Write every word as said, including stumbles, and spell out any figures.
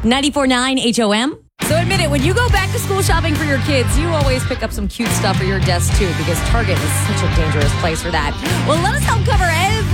ninety-four point nine H O M. So admit it, when you go back to school shopping for your kids, you always pick up some cute stuff for your desk too, because Target is such a dangerous place for that. Well, let us help cover every